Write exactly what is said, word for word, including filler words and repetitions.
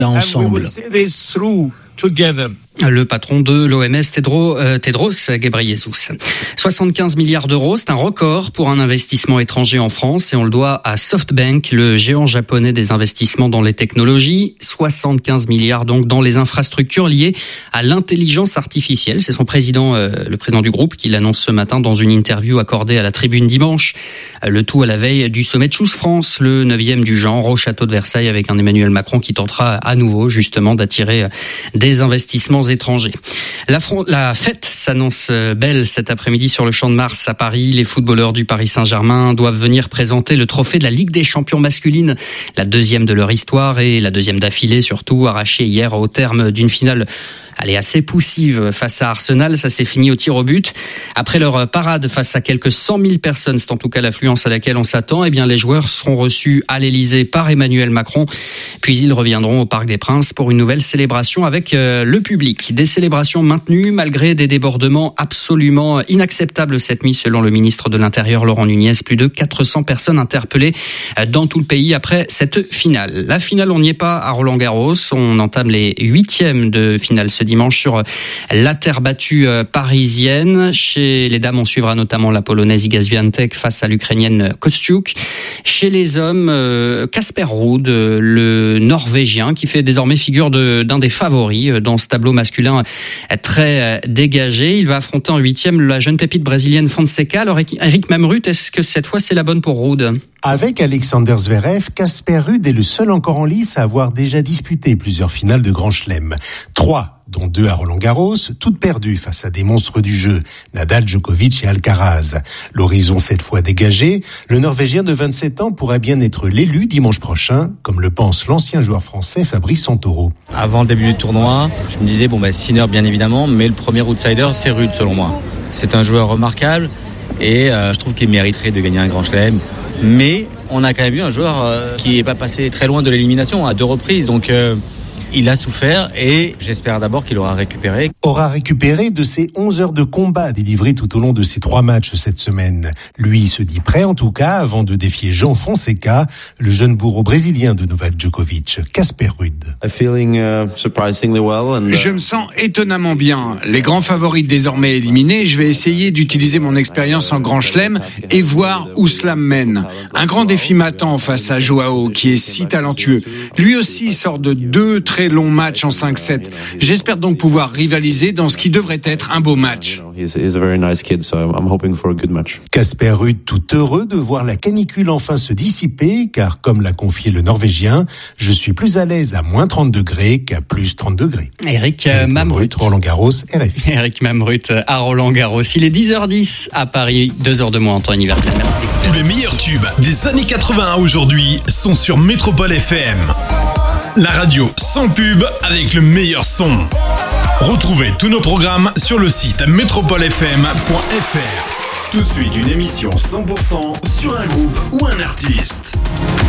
ensemble. Le patron de l'O M S, Tedros, euh, Tedros Ghebreyesus. soixante-quinze milliards d'euros, c'est un record pour un investissement étranger en France et on le doit à SoftBank, le géant japonais des investissements dans les technologies. soixante-quinze milliards donc dans les infrastructures liées à l'intelligence artificielle. C'est son président, euh, le président du groupe, qui l'annonce ce matin dans une interview accordée à la Tribune dimanche. Le tout à la veille du sommet de Choose France, le neuvième du genre au château de Versailles, avec un Emmanuel Macron qui tentera à nouveau justement d'attirer des investissements étrangers. La, front, la fête s'annonce belle cet après-midi sur le Champ de Mars à Paris. Les footballeurs du Paris Saint-Germain doivent venir présenter le trophée de la Ligue des Champions masculine, la deuxième de leur histoire et la deuxième d'affilée surtout, arrachée hier au terme d'une finale allez, assez poussive face à Arsenal. Ça s'est fini au tir au but. Après leur parade face à quelques cent mille personnes, c'est en tout cas l'affluence à laquelle on s'attend, eh bien les joueurs seront reçus à l'Elysée par Emmanuel Macron. Puis ils reviendront au Parc des Princes pour une nouvelle célébration avec euh, le public. Des célébrations maintenues malgré des débordements absolument inacceptables cette nuit selon le ministre de l'Intérieur Laurent Nunez. Plus de quatre cents personnes interpellées dans tout le pays après cette finale. La finale, on n'y est pas à Roland-Garros. On entame les huitièmes de finale ce dimanche sur la terre battue parisienne. Chez les dames, on suivra notamment la polonaise Iga Swiatek face à l'ukrainienne Kostyuk. Chez les hommes, Casper Ruud, le norvégien, qui fait désormais figure de, d'un des favoris dans ce tableau masculin très dégagé. Il va affronter en huitième la jeune pépite brésilienne Fonseca. Alors Eric Mamrut, est-ce que cette fois c'est la bonne pour Ruud ? Avec Alexander Zverev, Casper Ruud est le seul encore en lice à avoir déjà disputé plusieurs finales de Grand Chelem. Trois, dont deux à Roland-Garros, toutes perdues face à des monstres du jeu, Nadal, Djokovic et Alcaraz. L'horizon cette fois dégagé, le Norvégien de vingt-sept ans pourrait bien être l'élu dimanche prochain, comme le pense l'ancien joueur français Fabrice Santoro. Avant le début du tournoi, je me disais, bon bah Sinner bien évidemment, mais le premier outsider c'est Ruud selon moi. C'est un joueur remarquable et euh, je trouve qu'il mériterait de gagner un Grand Chelem. Mais on a quand même vu un joueur euh, qui n'est pas passé très loin de l'élimination à deux reprises. Donc euh, il a souffert et j'espère d'abord qu'il aura récupéré. Aura récupéré de ses onze heures de combat délivrées tout au long de ces trois matchs cette semaine. Lui se dit prêt en tout cas avant de défier Jean Fonseca, le jeune bourreau brésilien de Novak Djokovic, Casper Ruud. Je me sens étonnamment bien. Les grands favoris désormais éliminés, je vais essayer d'utiliser mon expérience en Grand Chelem et voir où cela me mène. Un grand défi m'attend face à Joao qui est si talentueux. Lui aussi sort de deux très long match en cinq sept. J'espère donc pouvoir rivaliser dans ce qui devrait être un beau match. Casper Ruud tout heureux de voir la canicule enfin se dissiper, car comme l'a confié le Norvégien, je suis plus à l'aise à moins trente degrés qu'à plus trente degrés. Eric Mamrut, Roland-Garros, R F I. Eric Mamrut à Roland-Garros. Il est dix heures dix à Paris, deux heures de moins en temps universel. Merci. Tous les meilleurs tubes des années quatre-vingts à aujourd'hui sont sur Métropole F M. La radio sans pub avec le meilleur son. Retrouvez tous nos programmes sur le site métropole f m point f r. Tout de suite une émission cent pour cent sur un groupe ou un artiste.